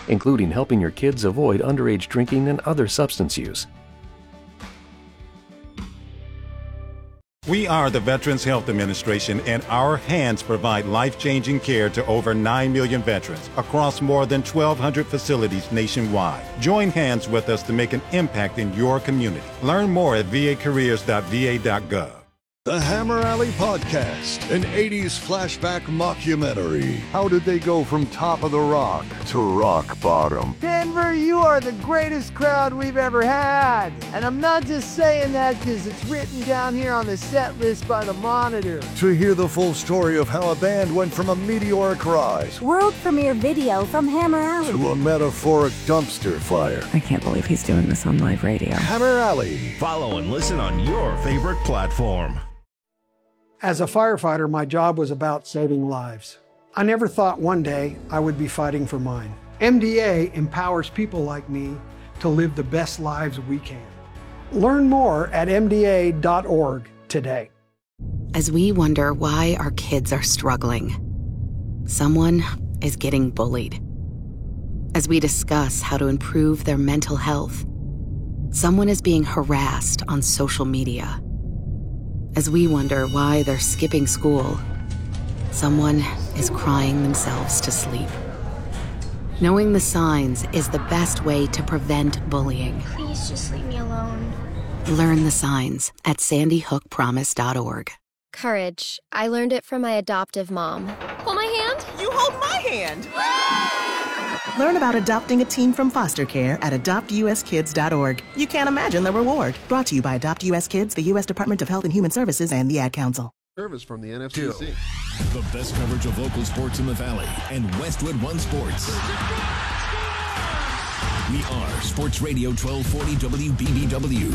including helping your kids avoid underage drinking and other substance use. We are the Veterans Health Administration, and our hands provide life-changing care to over 9 million veterans across more than 1,200 facilities nationwide. Join hands with us to make an impact in your community. Learn more at vacareers.va.gov. The Hammer Alley Podcast, an 80s flashback mockumentary. How did they go from top of the rock to rock bottom? Denver, you are the greatest crowd we've ever had. And I'm not just saying that because it's written down here on the set list by the Monitor. To hear the full story of how a band went from a meteoric rise, world premiere video from Hammer Alley, to a metaphoric dumpster fire. I can't believe he's doing this on live radio. Hammer Alley. Follow and listen on your favorite platform. As a firefighter, my job was about saving lives. I never thought one day I would be fighting for mine. MDA empowers people like me to live the best lives we can. Learn more at MDA.org today. As we wonder why our kids are struggling, someone is getting bullied. As we discuss how to improve their mental health, someone is being harassed on social media. As we wonder why they're skipping school, someone is crying themselves to sleep. Knowing the signs is the best way to prevent bullying. Please just leave me alone. Learn the signs at sandyhookpromise.org. Courage. I learned it from my adoptive mom. Hold my hand. You hold my hand. Learn about adopting a teen from foster care at adoptuskids.org. You can't imagine the reward. Brought to you by Adopt US Kids, the U.S. Department of Health and Human Services, and the Ad Council. Service from the NFCC. The best coverage of local sports in the Valley and Westwood One Sports. We are Sports Radio 1240 WBBW.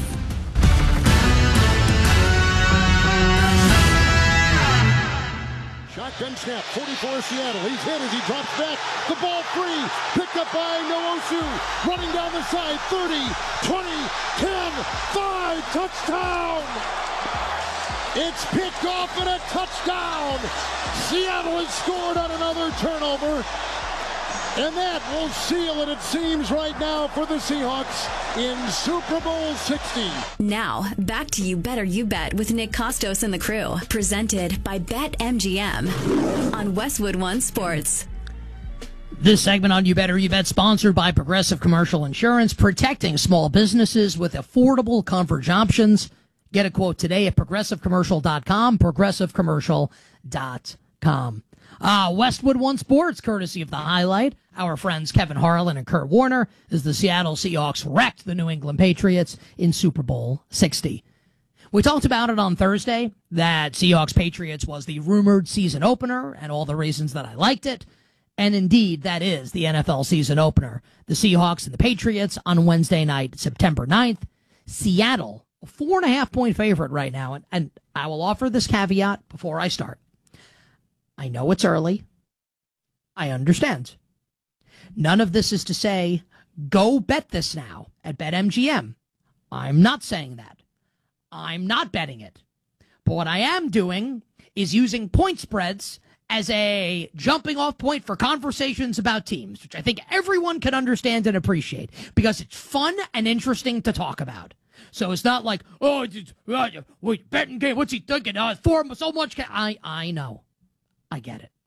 Shotgun snap, 44 Seattle. He's hit as he drops back. The ball free. Picked up by Noosu. Running down the side. 30, 20, 10, 5. Touchdown! It's picked off and a touchdown! Seattle has scored on another turnover. And that will seal it, it seems, right now for the Seahawks in Super Bowl 60. Now, back to You Better You Bet with Nick Costos and the crew. Presented by BetMGM on Westwood One Sports. This segment on You Better You Bet sponsored by Progressive Commercial Insurance, protecting small businesses with affordable coverage options. Get a quote today at progressivecommercial.com, progressivecommercial.com. Westwood One Sports, courtesy of The Highlight. Our friends Kevin Harlan and Kurt Warner as the Seattle Seahawks wrecked the New England Patriots in Super Bowl 60. We talked about it on Thursday, that Seahawks-Patriots was the rumored season opener and all the reasons that I liked it. And indeed, that is the NFL season opener. The Seahawks and the Patriots on Wednesday night, September 9th. Seattle, a 4.5-point favorite right now. And I will offer this caveat before I start. I know it's early. I understand. None of this is to say, go bet this now at BetMGM. I'm not saying that. I'm not betting it. But what I am doing is using point spreads as a jumping off point for conversations about teams, which I think everyone can understand and appreciate because it's fun and interesting to talk about. So it's not like, wait, betting game, what's he thinking? For so much. I know. I get it.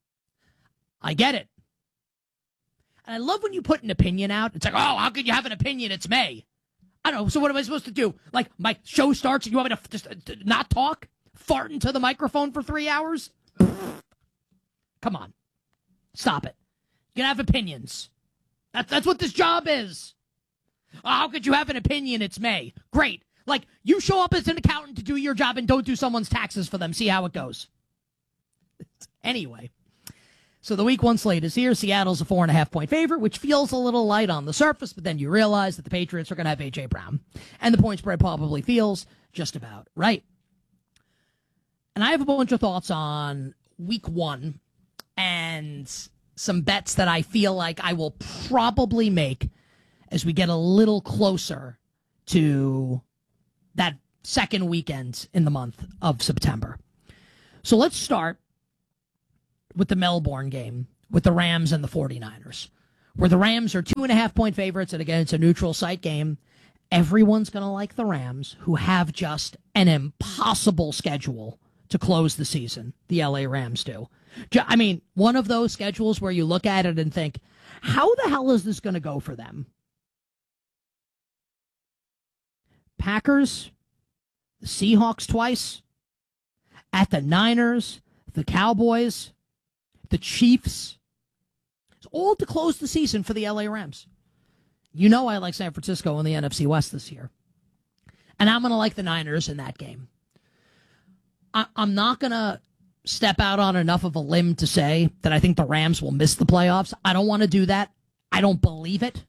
And I love when you put an opinion out. It's like, oh, how could you have an opinion? It's May. I don't know. So what am I supposed to do? Like, my show starts and you want me to just not talk? Fart into the microphone for 3 hours? Come on. Stop it. You can have opinions. That's what this job is. Oh, how could you have an opinion? It's May. Great. Like, you show up as an accountant to do your job and don't do someone's taxes for them. See how it goes. Anyway, so the week one slate is here. Seattle's a 4.5-point favorite, which feels a little light on the surface, but then you realize that the Patriots are going to have A.J. Brown, and the point spread probably feels just about right. And I have a bunch of thoughts on week one and some bets that I feel like I will probably make as we get a little closer to that second weekend in the month of September. So let's start with the Melbourne game with the Rams and the 49ers, where the Rams are 2.5-point favorites, and again, it's a neutral site game. Everyone's going to like the Rams, who have just an impossible schedule to close the season. The LA Rams do. I mean, one of those schedules where you look at it and think, how the hell is this going to go for them? Packers, the Seahawks twice, at the Niners, the Cowboys, the Chiefs. It's all to close the season for the LA Rams. You know I like San Francisco in the NFC West this year. And I'm going to like the Niners in that game. I'm not going to step out on enough of a limb to say that I think the Rams will miss the playoffs. I don't want to do that. I don't believe it.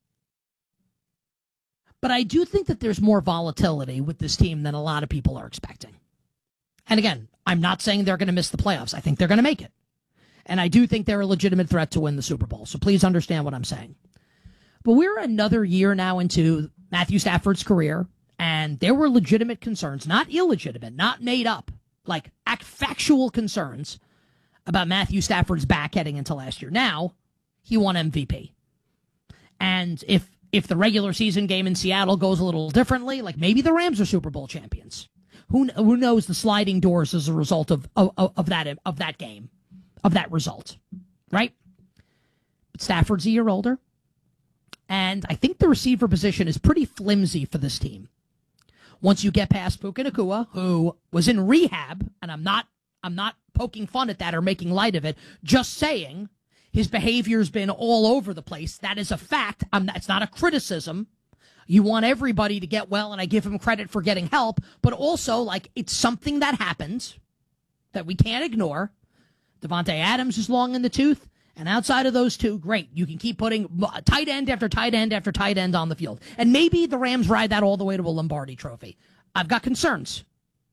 But I do think that there's more volatility with this team than a lot of people are expecting. And again, I'm not saying they're going to miss the playoffs. I think they're going to make it. And I do think they're a legitimate threat to win the Super Bowl. So please understand what I'm saying. But we're another year now into Matthew Stafford's career, and there were legitimate concerns, not illegitimate, not made up, like factual concerns about Matthew Stafford's back heading into last year. Now, he won MVP. And if the regular season game in Seattle goes a little differently, like maybe the Rams are Super Bowl champions. Who knows the sliding doors as a result of that game, of that result, right? But Stafford's a year older. And I think the receiver position is pretty flimsy for this team. Once you get past Puka Nacua, who was in rehab, and I'm not poking fun at that or making light of it, just saying his behavior's been all over the place. That is a fact. It's not a criticism. You want everybody to get well, and I give him credit for getting help, but also, like, it's something that happened that we can't ignore. Devontae Adams is long in the tooth. And outside of those two, great. You can keep putting tight end after tight end after tight end on the field. And maybe the Rams ride that all the way to a Lombardi trophy. I've got concerns.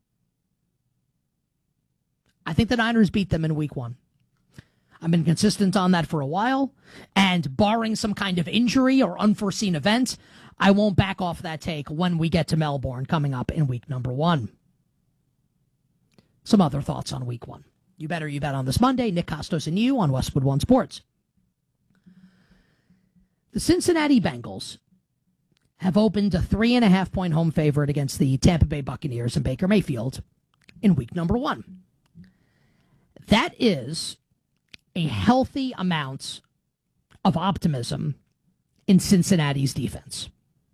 I think the Niners beat them in week 1. I've been consistent on that for a while. And barring some kind of injury or unforeseen event, I won't back off that take when we get to Melbourne coming up in week number 1. Some other thoughts on week 1. You better you bet on this Monday. Nick Costos and you on Westwood One Sports. The Cincinnati Bengals have opened a 3.5-point home favorite against the Tampa Bay Buccaneers and Baker Mayfield in week number 1. That is a healthy amount of optimism in Cincinnati's defense.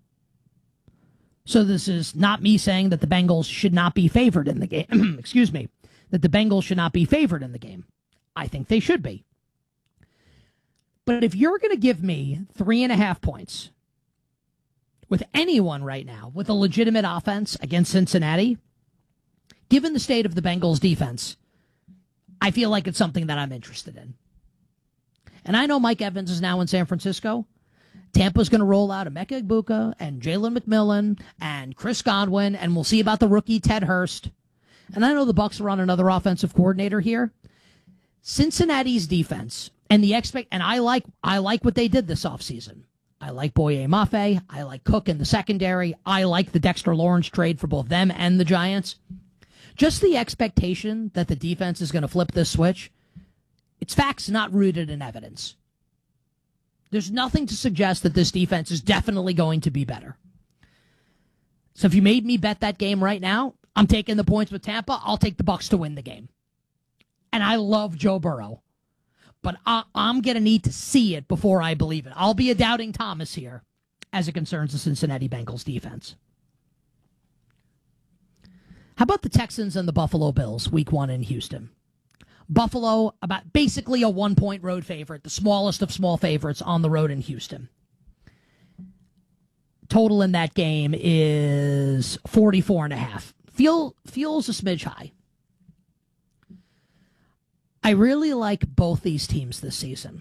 So this is not me saying that the Bengals should not be favored in the game. Excuse me. That the Bengals should not be favored in the game. I think they should be. But if you're going to give me 3.5 points with anyone right now with a legitimate offense against Cincinnati, given the state of the Bengals defense, I feel like it's something that I'm interested in. And I know Mike Evans is now in San Francisco. Tampa's going to roll out Emeka Egbuka and Jalen McMillan and Chris Godwin, and we'll see about the rookie Ted Hurst. And I know the Bucs are on another offensive coordinator here. Cincinnati's defense and I like what they did this offseason. I like Boye Mafe. I like Cook in the secondary. I like the Dexter Lawrence trade for both them and the Giants. Just the expectation that the defense is going to flip this switch, it's facts not rooted in evidence. There's nothing to suggest that this defense is definitely going to be better. So if you made me bet that game right now, I'm taking the points with Tampa. I'll take the Bucs to win the game. And I love Joe Burrow. But I'm going to need to see it before I believe it. I'll be a doubting Thomas here as it concerns the Cincinnati Bengals defense. How about the Texans and the Buffalo Bills, week 1 in Houston? Buffalo, about basically a 1-point road favorite, the smallest of small favorites on the road in Houston. Total in that game is 44.5. Feels a smidge high. I really like both these teams this season.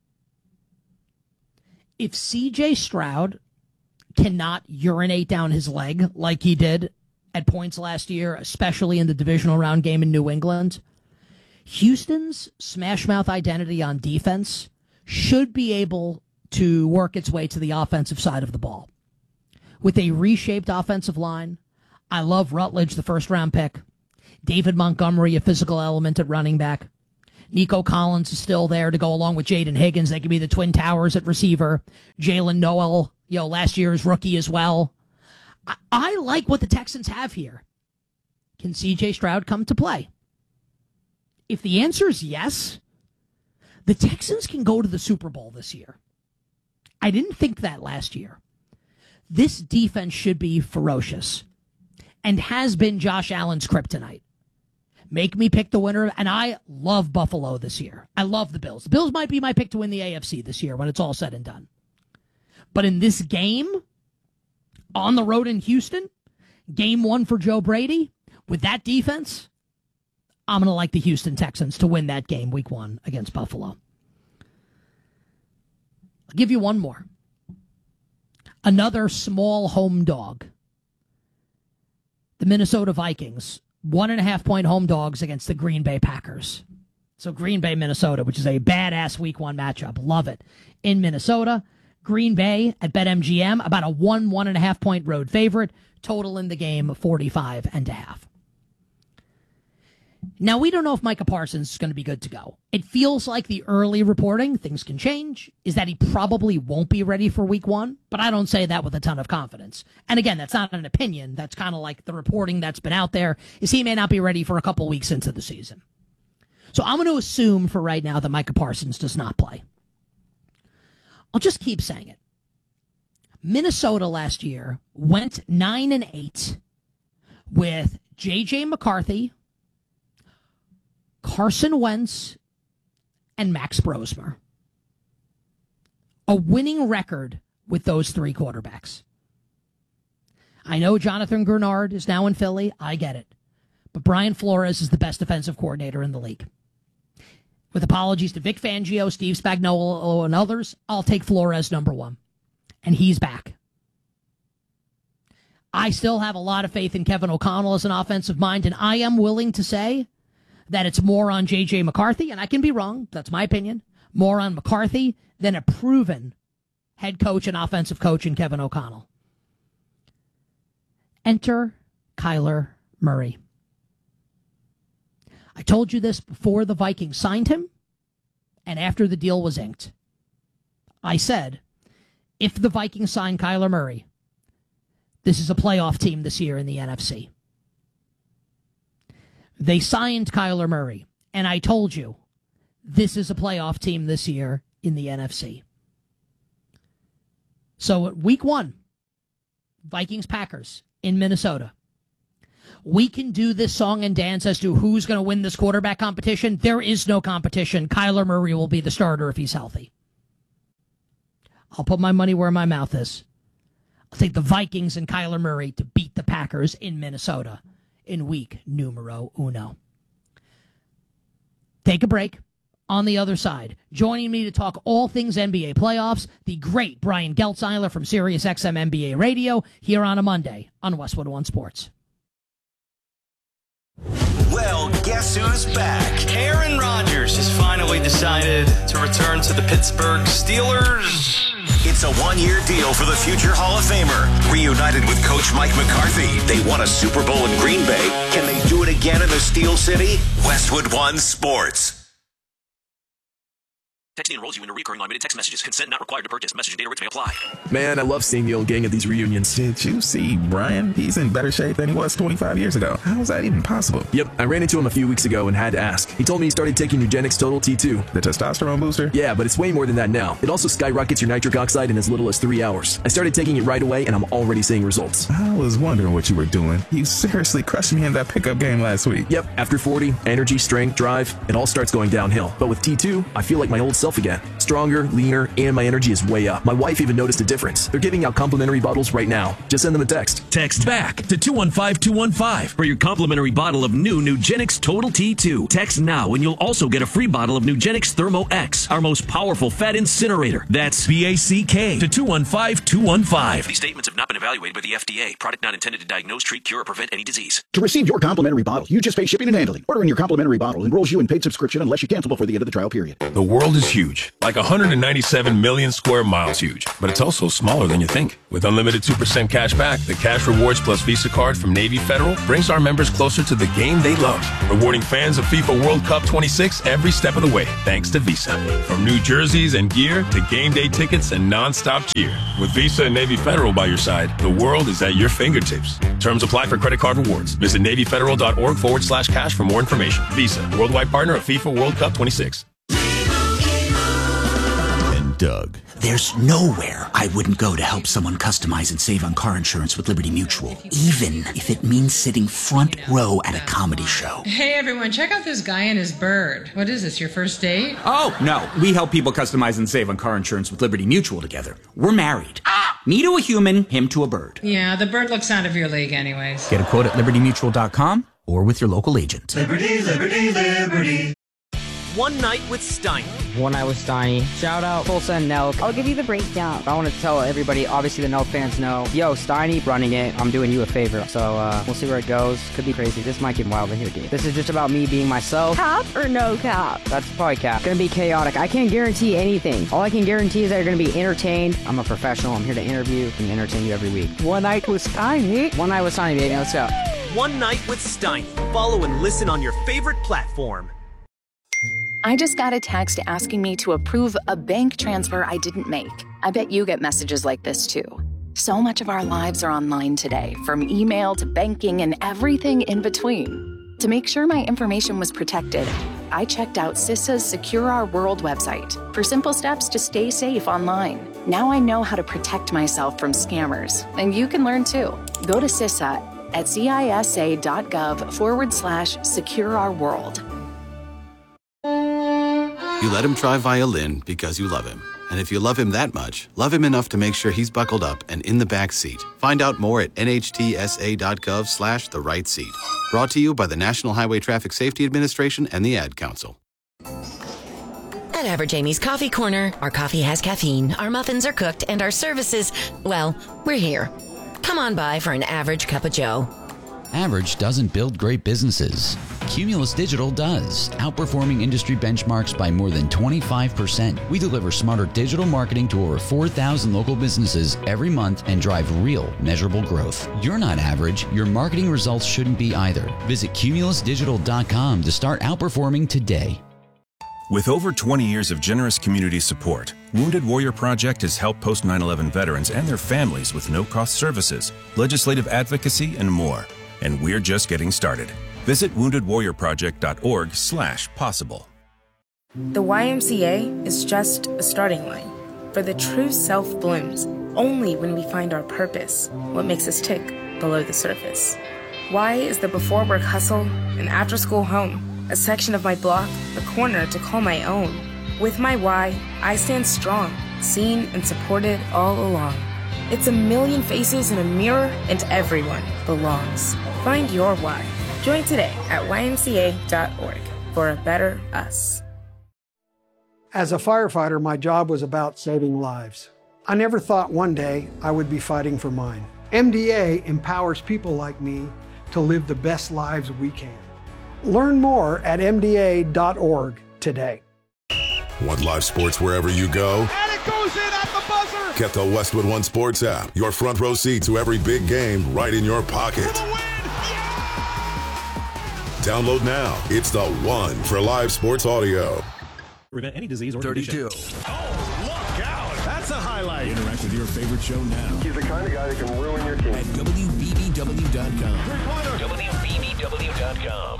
If CJ Stroud cannot urinate down his leg like he did at points last year, especially in the divisional round game in New England, Houston's smash mouth identity on defense should be able to work its way to the offensive side of the ball. With a reshaped offensive line, I love Rutledge, the first-round pick. David Montgomery, a physical element at running back. Nico Collins is still there to go along with Jaden Higgins. They could be the twin towers at receiver. Jalen Noel, last year's rookie as well. I like what the Texans have here. Can C.J. Stroud come to play? If the answer is yes, the Texans can go to the Super Bowl this year. I didn't think that last year. This defense should be ferocious and has been Josh Allen's kryptonite. Make me pick the winner, and I love Buffalo this year. I love the Bills. The Bills might be my pick to win the AFC this year when it's all said and done. But in this game, on the road in Houston, game 1 for Joe Brady, with that defense, I'm going to like the Houston Texans to win that game week 1 against Buffalo. I'll give you one more. Another small home dog. The Minnesota Vikings, 1.5-point home dogs against the Green Bay Packers. So Green Bay, Minnesota, which is a badass week 1 matchup. Love it. In Minnesota, Green Bay at BetMGM, about a 1.5-point road favorite. Total in the game, 45.5. Now, we don't know if Micah Parsons is going to be good to go. It feels like the early reporting, things can change, is that he probably won't be ready for week 1, but I don't say that with a ton of confidence. And again, that's not an opinion. That's kind of like the reporting that's been out there, is he may not be ready for a couple weeks into the season. So I'm going to assume for right now that Micah Parsons does not play. I'll just keep saying it. Minnesota last year went 9-8 with J.J. McCarthy, Carson Wentz, and Max Brosmer. A winning record with those 3 quarterbacks. I know Jonathan Grenard is now in Philly. I get it. But Brian Flores is the best defensive coordinator in the league. With apologies to Vic Fangio, Steve Spagnuolo, and others, I'll take Flores number 1. And he's back. I still have a lot of faith in Kevin O'Connell as an offensive mind, and I am willing to say that it's more on J.J. McCarthy, and I can be wrong, that's my opinion, more on McCarthy than a proven head coach and offensive coach in Kevin O'Connell. Enter Kyler Murray. I told you this before the Vikings signed him and after the deal was inked. I said, if the Vikings sign Kyler Murray, this is a playoff team this year in the NFC. They signed Kyler Murray, and I told you, this is a playoff team this year in the NFC. So at week 1, Vikings-Packers in Minnesota. We can do this song and dance as to who's going to win this quarterback competition. There is no competition. Kyler Murray will be the starter if he's healthy. I'll put my money where my mouth is. I'll take the Vikings and Kyler Murray to beat the Packers in Minnesota in week numero 1. Take a break. On the other side, joining me to talk all things NBA playoffs, the great Brian Geltzeiler from SiriusXM NBA Radio, here on a Monday on Westwood One Sports. Well, guess who's back? Aaron Rodgers has finally decided to return to the Pittsburgh Steelers. It's a one-year deal for the future Hall of Famer. Reunited with Coach Mike McCarthy, they won a Super Bowl in Green Bay. Can they do it again in the Steel City? Westwood One Sports. Texting enrolls you in a recurring automated text messages. Consent not required to purchase. Message and data rates may apply. Man, I love seeing the old gang at these reunions. Did you see Brian? He's in better shape than he was 25 years ago. How is that even possible? Yep, I ran into him a few weeks ago and had to ask. He told me he started taking Nugenix Total T2. The testosterone booster? Yeah, but it's way more than that now. It also skyrockets your nitric oxide in as little as 3 hours. I started taking it right away, and I'm already seeing results. I was wondering what you were doing. You seriously crushed me in that pickup game last week. Yep, after 40, energy, strength, drive, it all starts going downhill. But with T2, I feel like my old self again. Stronger, leaner, and my energy is way up. My wife even noticed a difference. They're giving out complimentary bottles right now. Just send them a text. Text BACK to 215-215 for your complimentary bottle of new Nugenix Total T2. Text now and you'll also get a free bottle of Nugenix Thermo X, our most powerful fat incinerator. That's BACK to 215-215. These statements have not been evaluated by the FDA. Product not intended to diagnose, treat, cure, or prevent any disease. To receive your complimentary bottle, you just pay shipping and handling. Ordering your complimentary bottle enrolls you in paid subscription unless you cancel before the end of the trial period. The world is huge. Like like 197 million square miles huge, but it's also smaller than you think. With unlimited 2% cash back, the Cash Rewards Plus Visa card from Navy Federal brings our members closer to the game they love, rewarding fans of FIFA World Cup 26 every step of the way, thanks to Visa. From new jerseys and gear to game day tickets and non-stop cheer. With Visa and Navy Federal by your side, the world is at your fingertips. Terms apply for credit card rewards. Visit NavyFederal.org/cash for more information. Visa, worldwide partner of FIFA World Cup 26. And Doug. There's nowhere I wouldn't go to help someone customize and save on car insurance with Liberty Mutual, even if it means sitting front row at a comedy show. Hey everyone, check out this guy and his bird. What is this, your first date? Oh, no. We help people customize and save on car insurance with Liberty Mutual together. We're married. Me to a human, him to a bird. Yeah, the bird looks out of your league anyways. Get a quote at libertymutual.com or with your local agent. Liberty, liberty, liberty. One Night with Steiny. One Night with Steiny. Shout out Tulsa and Nelk. I'll give you the breakdown. I want to tell everybody, obviously the Nelk fans know, yo, Steiny running it, I'm doing you a favor. So we'll see where it goes. Could be crazy. This might get wild in here, dude. This is just about me being myself. Cap or no cap? That's probably cap. It's gonna be chaotic. I can't guarantee anything. All I can guarantee is that you're gonna be entertained. I'm a professional. I'm here to interview and entertain you every week. One Night with Steiny. One Night with Steiny, baby. Let's go. One Night with Steiny. Follow and listen on your favorite platform. I just got a text asking me to approve a bank transfer I didn't make. I bet you get messages like this too. So much of our lives are online today, from email to banking and everything in between. To make sure my information was protected, I checked out CISA's Secure Our World website for simple steps to stay safe online. Now I know how to protect myself from scammers, and you can learn too. Go to CISA at cisa.gov/secure-our-world. You let him try violin because you love him. And if you love him that much, love him enough to make sure he's buckled up and in the back seat. Find out more at nhtsa.gov/the right seat. Brought to you by the National Highway Traffic Safety Administration and the Ad Council. At Average Amy's Coffee Corner, our coffee has caffeine, our muffins are cooked, and our services, well, we're here. Come on by for an average cup of joe. Average doesn't build great businesses. Cumulus Digital does, outperforming industry benchmarks by more than 25%. We deliver smarter digital marketing to over 4,000 local businesses every month and drive real, measurable growth. You're not average. Your marketing results shouldn't be either. Visit cumulusdigital.com to start outperforming today. With over 20 years of generous community support, Wounded Warrior Project has helped post 9/11 veterans and their families with no-cost services, legislative advocacy, and more. And we're just getting started. Visit woundedwarriorproject.org/possible. The YMCA is just a starting line. For the true self blooms only when we find our purpose, what makes us tick below the surface. Y is the before work hustle, an after school home, a section of my block, a corner to call my own. With my Y, I stand strong, seen and supported all along. It's a million faces in a mirror, and everyone belongs. Find your why. Join today at ymca.org for a better us. As a firefighter, my job was about saving lives. I never thought one day I would be fighting for mine. MDA empowers people like me to live the best lives we can. Learn more at mda.org today. Want live sports wherever you go? And it goes in at the buzzer! Get the Westwood One Sports app. Your front row seat to every big game right in your pocket. Download now. It's the one for live sports audio. Prevent any disease or 32. Condition. Oh, look out! That's a highlight. Interact with your favorite show now. He's the kind of guy that can ruin your team. At WBBW.com. WBBW.com.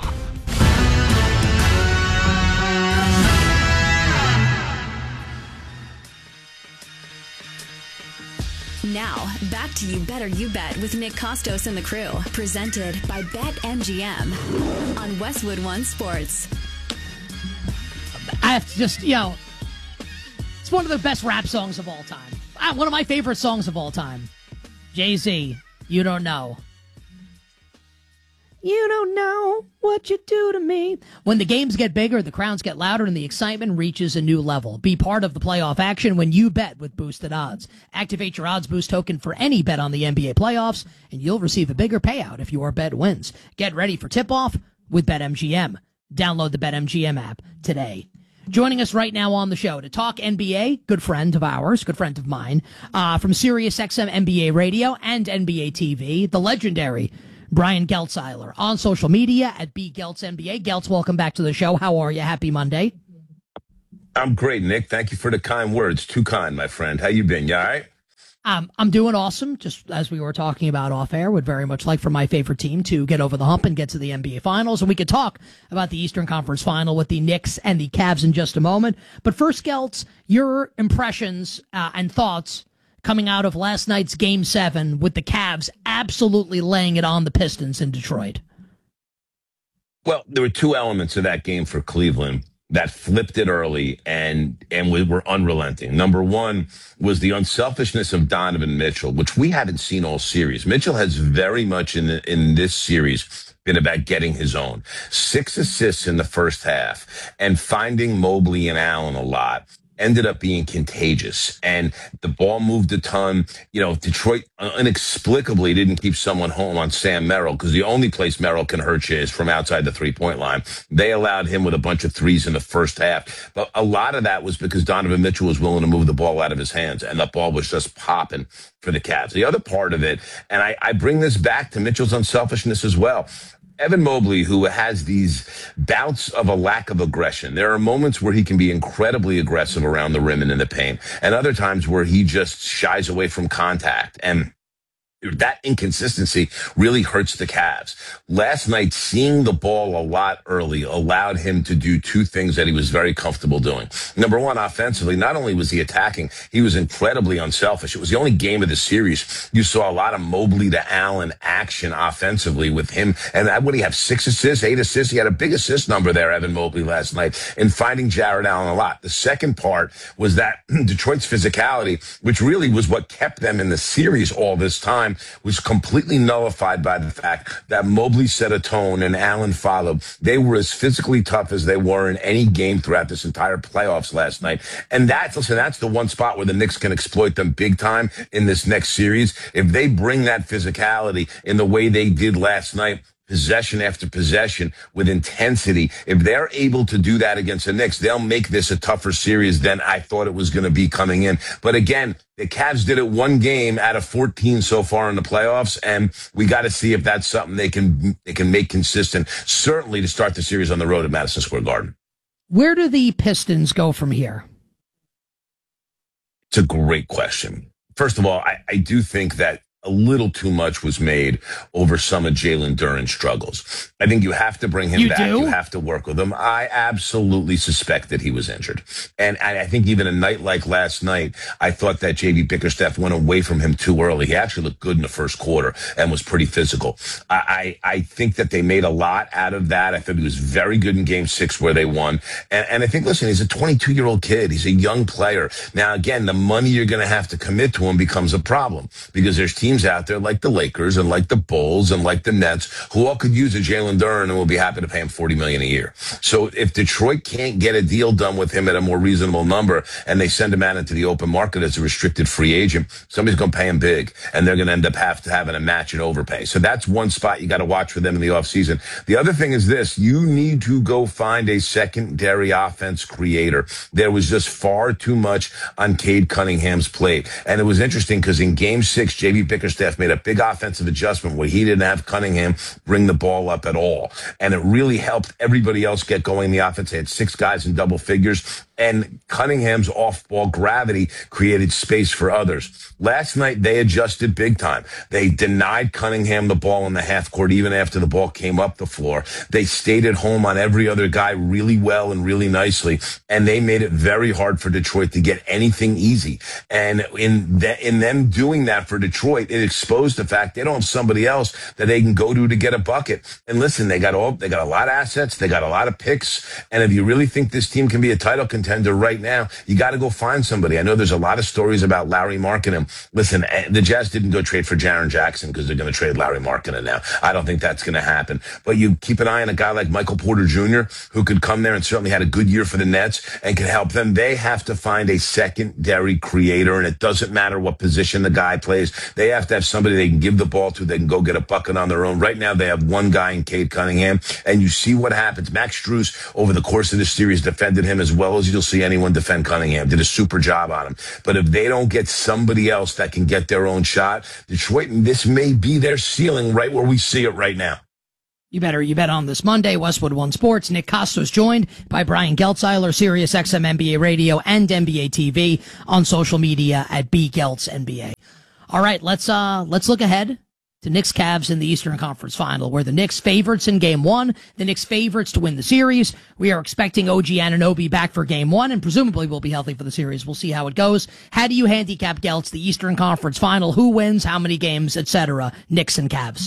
Now, back to You Better You Bet with Nick Costos and the crew. Presented by BetMGM on Westwood One Sports. I have to just, it's one of the best rap songs of all time. One of my favorite songs of all time. Jay-Z, You Don't Know. You don't know what you do to me. When the games get bigger, the crowds get louder, and the excitement reaches a new level. Be part of the playoff action when you bet with boosted odds. Activate your Odds Boost token for any bet on the NBA playoffs, and you'll receive a bigger payout if your bet wins. Get ready for tip-off with BetMGM. Download the BetMGM app today. Joining us right now on the show to talk NBA, good friend of ours, good friend of mine, from SiriusXM NBA Radio and NBA TV, the legendary Brian Geltzeiler, on social media at BGeltzNBA. Geltz, welcome back to the show. How are you? Happy Monday. I'm great, Nick. Thank you for the kind words. Too kind, my friend. How you been? You all right? I'm doing awesome. Just as we were talking about off air, would very much like for my favorite team to get over the hump and get to the NBA Finals. And we could talk about the Eastern Conference Final with the Knicks and the Cavs in just a moment. But first, Geltz, your impressions and thoughts coming out of last night's Game 7 with the Cavs absolutely laying it on the Pistons in Detroit. Well, there were two elements of that game for Cleveland that flipped it early and we were unrelenting. Number one was the unselfishness of Donovan Mitchell, which we haven't seen all series. Mitchell has very much in this series been about getting his own. 6 assists in the first half and finding Mobley and Allen a lot. Ended up being contagious, and the ball moved a ton. You know, Detroit inexplicably didn't keep someone home on Sam Merrill, because the only place Merrill can hurt you is from outside the three-point line. They allowed him with a bunch of threes in the first half, but a lot of that was because Donovan Mitchell was willing to move the ball out of his hands, and the ball was just popping for the Cavs. The other part of it, and I bring this back to Mitchell's unselfishness as well. Evan Mobley, who has these bouts of a lack of aggression. There are moments where he can be incredibly aggressive around the rim and in the paint, and other times where he just shies away from contact. And that inconsistency really hurts the Cavs. Last night, seeing the ball a lot early allowed him to do two things that he was very comfortable doing. Number one, offensively, not only was he attacking, he was incredibly unselfish. It was the only game of the series you saw a lot of Mobley to Allen action offensively with him. And what did he have, 6 assists, 8 assists? He had a big assist number there, Evan Mobley, last night, in finding Jared Allen a lot. The second part was that Detroit's physicality, which really was what kept them in the series all this time, was completely nullified by the fact that Mobley set a tone and Allen followed. They were as physically tough as they were in any game throughout this entire playoffs last night. And that's the one spot where the Knicks can exploit them big time in this next series. If they bring that physicality in the way they did last night, possession after possession with intensity, if they're able to do that against the Knicks, they'll make this a tougher series than I thought it was going to be coming in. But again, the Cavs did it one game out of 14 so far in the playoffs, and we got to see if that's something they can make consistent, certainly to start the series on the road at Madison Square Garden. Where do the Pistons go from here? It's a great question. First of all, I do think that a little too much was made over some of Jalen Duren's struggles. I think you have to bring him back. You have to work with him. I absolutely suspect that he was injured. And I think even a night like last night, I thought that J.B. Bickerstaff went away from him too early. He actually looked good in the first quarter and was pretty physical. I think that they made a lot out of that. I thought he was very good in Game 6 where they won. And I think, listen, he's a 22-year-old kid. He's a young player. Now, again, the money you're going to have to commit to him becomes a problem, because there's teams out there like the Lakers and like the Bulls and like the Nets who all could use a Jalen Duren and will be happy to pay him $40 million a year. So if Detroit can't get a deal done with him at a more reasonable number and they send him out into the open market as a restricted free agent, somebody's going to pay him big, and they're going to end up having a match and overpay. So that's one spot you got to watch for them in the offseason. The other thing is this: you need to go find a secondary offense creator. There was just far too much on Cade Cunningham's plate. And it was interesting because in Game 6, J.B. Bickerstaff made a big offensive adjustment where he didn't have Cunningham bring the ball up at all. And it really helped everybody else get going in the offense. They had 6 guys in double figures, and Cunningham's off-ball gravity created space for others. Last night, they adjusted big time. They denied Cunningham the ball in the half court even after the ball came up the floor. They stayed at home on every other guy really well and really nicely, and they made it very hard for Detroit to get anything easy. And in them doing that for Detroit, it exposed the fact they don't have somebody else that they can go to get a bucket. And listen, they got a lot of assets, they got a lot of picks, and if you really think this team can be a title contender right now, you got to go find somebody. I know there's a lot of stories about Larry Markkinen. Listen, the Jazz didn't go trade for Jaren Jackson because they're going to trade Larry Markkinen now. I don't think that's going to happen. But you keep an eye on a guy like Michael Porter Jr., who could come there and certainly had a good year for the Nets and can help them. They have to find a secondary creator, and it doesn't matter what position the guy plays. They have to have somebody they can give the ball to, they can go get a bucket on their own. Right now, they have one guy in Cade Cunningham, and you see what happens. Max Strus, over the course of this series, defended him as well as you'll see anyone defend Cunningham. Did a super job on him. But if they don't get somebody else that can get their own shot, Detroit, this may be their ceiling right where we see it right now. You bet on this Monday. Westwood One Sports. Nick Costos joined by Brian Geltzeiler, Sirius XM NBA Radio and NBA TV, on social media at BGeltzNBA. All right, let's look ahead to Knicks Cavs in the Eastern Conference Final, where the Knicks favorites in Game 1, the Knicks favorites to win the series. We are expecting OG Anunoby back for Game 1, and presumably will be healthy for the series. We'll see how it goes. How do you handicap, Geltz, the Eastern Conference Final? Who wins, how many games, etc.? Knicks and Cavs.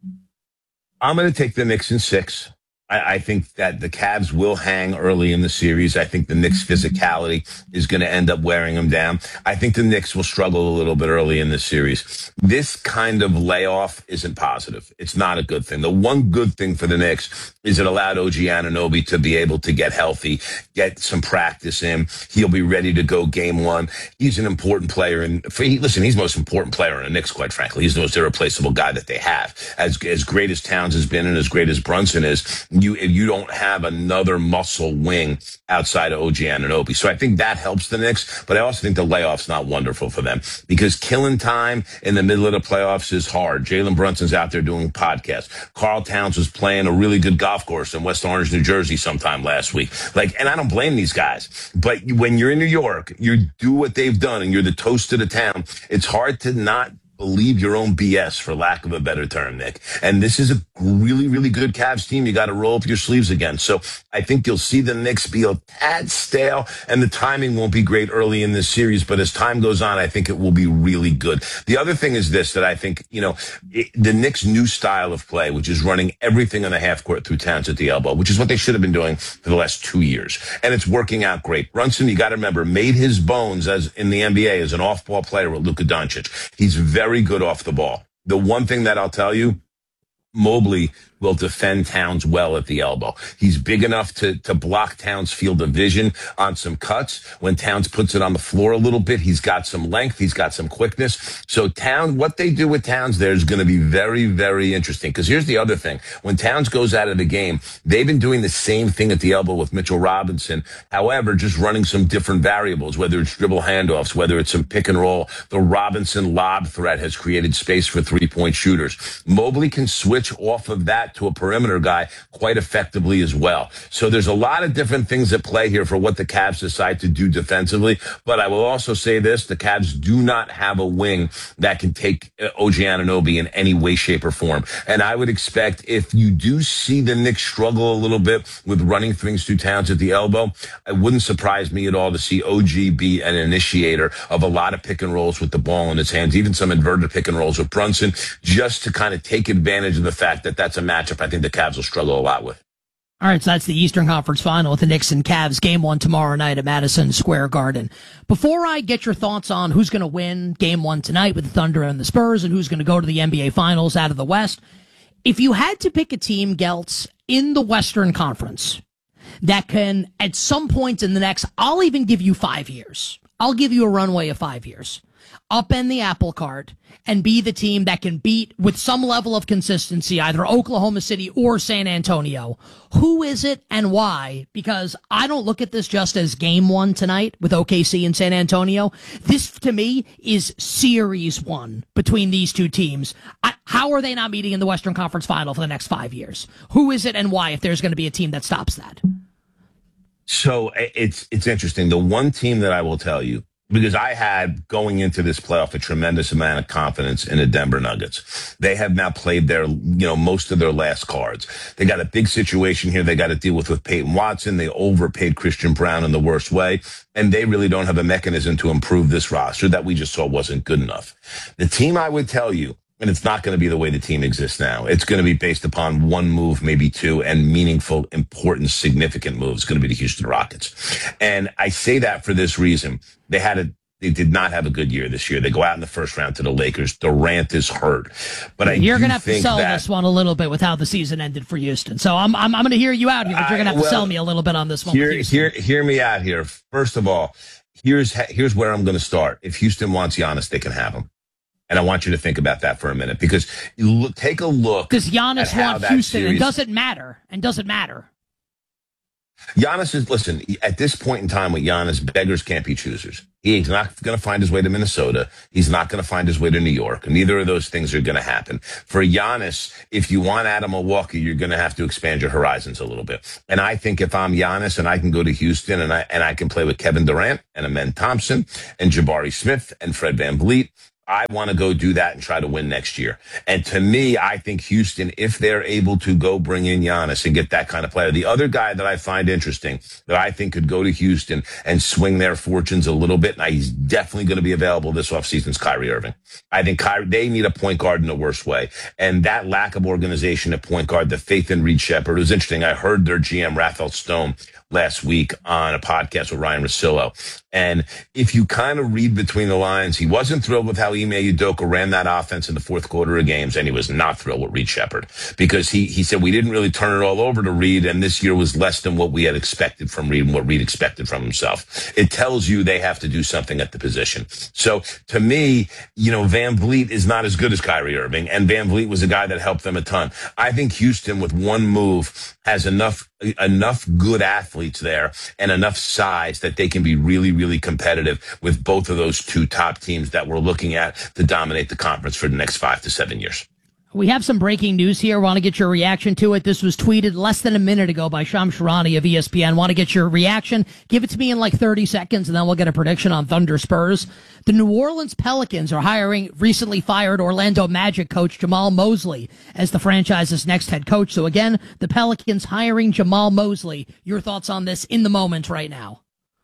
I'm going to take the Knicks in 6. I think that the Cavs will hang early in the series. I think the Knicks' physicality is going to end up wearing them down. I think the Knicks will struggle a little bit early in the series. This kind of layoff isn't positive. It's not a good thing. The one good thing for the Knicks is it allowed OG Anunoby to be able to get healthy, get some practice in. He'll be ready to go Game 1. He's an important player. And he's the most important player in the Knicks, quite frankly. He's the most irreplaceable guy that they have. As great as Towns has been and as great as Brunson is, you don't have another muscle wing outside of OG Anunoby. So I think that helps the Knicks, but I also think the layoff's not wonderful for them because killing time in the middle of the playoffs is hard. Jalen Brunson's out there doing podcasts. Karl Towns was playing a really good golf course in West Orange, New Jersey sometime last week. And I don't blame these guys, but when you're in New York, you do what they've done and you're the toast of the town. It's hard to not believe your own BS, for lack of a better term, Nick. And this is a really, really good Cavs team. You got to roll up your sleeves again. So I think you'll see the Knicks be a tad stale, and the timing won't be great early in this series. But as time goes on, I think it will be really good. The other thing is this, that I think, the Knicks' new style of play, which is running everything on the half court through Towns at the elbow, which is what they should have been doing for the last 2 years. And it's working out great. Brunson, you got to remember, made his bones as in the NBA as an off-ball player with Luka Doncic. He's very good off the ball. The one thing that I'll tell you, Mobley will defend Towns well at the elbow. He's big enough to block Towns' field of vision on some cuts. When Towns puts it on the floor a little bit, he's got some length. He's got some quickness. So what they do with Towns there is going to be very, very interesting. Because here's the other thing. When Towns goes out of the game, they've been doing the same thing at the elbow with Mitchell Robinson. However, just running some different variables, whether it's dribble handoffs, whether it's some pick and roll. The Robinson lob threat has created space for three-point shooters. Mobley can switch off of that to a perimeter guy quite effectively as well. So there's a lot of different things at play here for what the Cavs decide to do defensively. But I will also say this, the Cavs do not have a wing that can take OG Anunoby in any way, shape, or form. And I would expect if you do see the Knicks struggle a little bit with running things through Towns at the elbow, it wouldn't surprise me at all to see OG be an initiator of a lot of pick and rolls with the ball in his hands, even some inverted pick and rolls with Brunson, just to kind of take advantage of the fact that that's a matchup I think the Cavs will struggle a lot with. All right, so that's the Eastern Conference Final with the Knicks and Cavs. Game 1 tomorrow night at Madison Square Garden. Before I get your thoughts on who's going to win Game 1 tonight with the Thunder and the Spurs and who's going to go to the NBA Finals out of the West, if you had to pick a team, Geltz, in the Western Conference that can, at some point in the next, I'll even give you 5 years. I'll give you a runway of 5 years. Upend the apple cart and be the team that can beat with some level of consistency either Oklahoma City or San Antonio. Who is it and why? Because I don't look at this just as Game 1 tonight with OKC and San Antonio. This, to me, is Series 1 between these two teams. How are they not meeting in the Western Conference Final for the next 5 years? Who is it and why if there's going to be a team that stops that? So it's interesting. The one team that I will tell you, because I had, going into this playoff, a tremendous amount of confidence in the Denver Nuggets. They have now played most of their last cards. They got a big situation here they got to deal with Peyton Watson. They overpaid Christian Brown in the worst way, and they really don't have a mechanism to improve this roster that we just saw wasn't good enough. The team I would tell you, and it's not going to be the way the team exists now. It's going to be based upon one move, maybe two, and meaningful, important, significant moves. It's going to be the Houston Rockets. And I say that for this reason. They did not have a good year this year. They go out in the first round to the Lakers. Durant is hurt. But you're going to have to sell this one a little bit with how the season ended for Houston. So I'm going to hear you out here, but you're going to have to sell me a little bit on this one. Hear me out here. First of all, here's where I'm going to start. If Houston wants Giannis, they can have him. And I want you to think about that for a minute, because take a look. Does Giannis want Houston? And does it matter? Giannis is, listen, at this point in time with Giannis, beggars can't be choosers. He's not going to find his way to Minnesota. He's not going to find his way to New York. Neither of those things are going to happen. For Giannis, if you want out of Milwaukee, you're going to have to expand your horizons a little bit. And I think if I'm Giannis and I can go to Houston and I can play with Kevin Durant and Amen Thompson and Jabari Smith and Fred VanVleet, I want to go do that and try to win next year. And to me, I think Houston, if they're able to go bring in Giannis and get that kind of player. The other guy that I find interesting that I think could go to Houston and swing their fortunes a little bit, and he's definitely going to be available this offseason, is Kyrie Irving. I think they need a point guard in the worst way. And that lack of organization at point guard, the faith in Reed Shepherd, it was interesting. I heard their GM, Raphael Stone, last week on a podcast with Ryan Russillo. And if you kind of read between the lines, he wasn't thrilled with how Ime Udoka ran that offense in the fourth quarter of games, and he was not thrilled with Reed Shepherd, because he said we didn't really turn it all over to Reed, and this year was less than what we had expected from Reed and what Reed expected from himself. It tells you they have to do something at the position. So to me, VanVleet is not as good as Kyrie Irving, and VanVleet was a guy that helped them a ton. I think Houston, with one move, has enough good athletes there and enough size that they can be really, really competitive with both of those two top teams that we're looking at to dominate the conference for the next 5 to 7 years. We have some breaking news here. Want to get your reaction to it. This was tweeted less than a minute ago by Shams Charania of ESPN. Want to get your reaction? Give it to me in like 30 seconds, and then we'll get a prediction on Thunder Spurs. The New Orleans Pelicans are hiring recently fired Orlando Magic coach Jamal Mosley as the franchise's next head coach. So again, the Pelicans hiring Jamal Mosley. Your thoughts on this in the moment right now?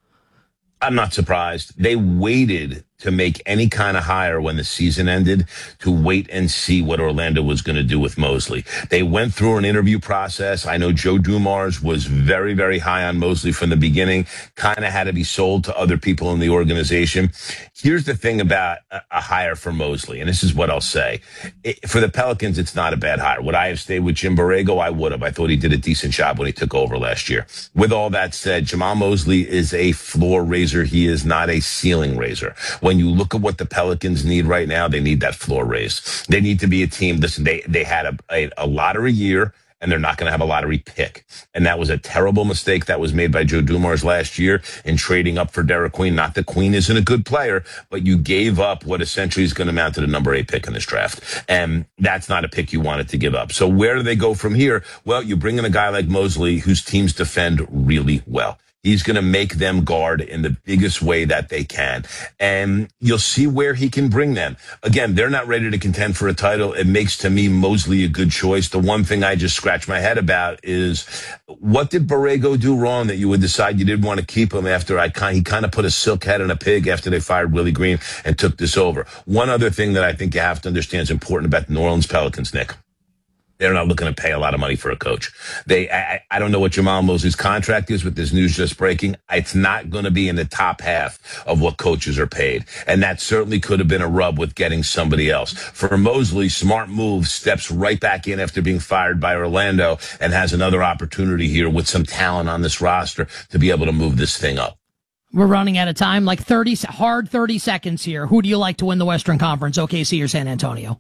I'm not surprised. They waited to make any kind of hire when the season ended to wait and see what Orlando was going to do with Mosley. They went through an interview process. I know Joe Dumars was very, very high on Mosley from the beginning, kind of had to be sold to other people in the organization. Here's the thing about a hire for Mosley, and this is what I'll say. For the Pelicans, it's not a bad hire. Would I have stayed with Jim Borrego? I would have. I thought he did a decent job when he took over last year. With all that said, Jamal Mosley is a floor raiser. He is not a ceiling raiser. When you look at what the Pelicans need right now, they need that floor raised. They need to be a team. Listen, they had a lottery year, and they're not going to have a lottery pick. And that was a terrible mistake that was made by Joe Dumars last year in trading up for Derek Queen. Not that Queen isn't a good player, but you gave up what essentially is going to amount to the number 8 pick in this draft. And that's not a pick you wanted to give up. So where do they go from here? Well, you bring in a guy like Mosley, whose teams defend really well. He's going to make them guard in the biggest way that they can. And you'll see where he can bring them. Again, they're not ready to contend for a title. It makes, to me, Mosley a good choice. The one thing I just scratch my head about is, what did Borrego do wrong that you would decide you didn't want to keep him after he kind of put a silk head on a pig after they fired Willie Green and took this over? One other thing that I think you have to understand is important about the New Orleans Pelicans, Nick. They're not looking to pay a lot of money for a coach. I don't know what Jamal Mosley's contract is with this news just breaking. It's not going to be in the top half of what coaches are paid. And that certainly could have been a rub with getting somebody else. For Mosley, smart move, steps right back in after being fired by Orlando and has another opportunity here with some talent on this roster to be able to move this thing up. We're running out of time, like 30 seconds here. Who do you like to win the Western Conference, OKC or San Antonio?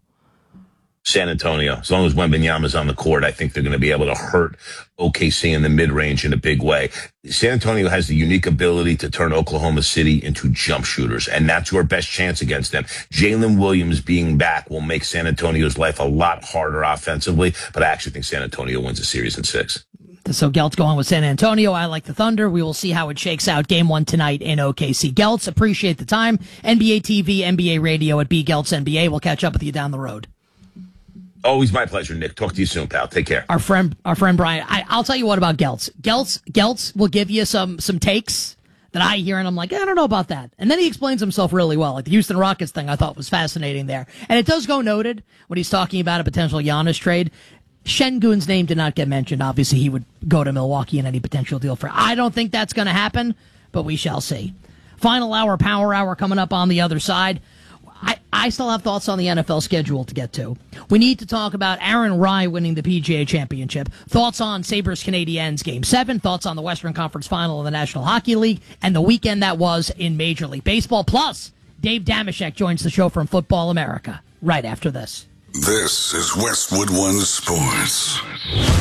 San Antonio. As long as Wembanyama's on the court, I think they're going to be able to hurt OKC in the mid-range in a big way. San Antonio has the unique ability to turn Oklahoma City into jump shooters, and that's your best chance against them. Jalen Williams being back will make San Antonio's life a lot harder offensively, but I actually think San Antonio wins the series in 6. So Gelt's going with San Antonio. I like the Thunder. We will see how it shakes out. Game 1 tonight in OKC. Gelt's, appreciate the time. NBA TV, NBA radio at B Gelt's NBA. We'll catch up with you down the road. Always my pleasure, Nick. Talk to you soon, pal. Take care. Our friend Brian. I'll tell you what about Geltz. Geltz will give you some takes that I hear, and I'm like, I don't know about that. And then he explains himself really well. Like the Houston Rockets thing, I thought was fascinating there. And it does go noted when he's talking about a potential Giannis trade. Şengün's name did not get mentioned. Obviously, he would go to Milwaukee in any potential deal for. I don't think that's going to happen, but we shall see. Final hour, power hour coming up on the other side. I still have thoughts on the NFL schedule to get to. We need to talk about Aaron Rye winning the PGA Championship, thoughts on Sabres-Canadiens Game 7, thoughts on the Western Conference Final of the National Hockey League, and the weekend that was in Major League Baseball, plus Dave Damashek joins the show from Football America right after this. This is Westwood One Sports.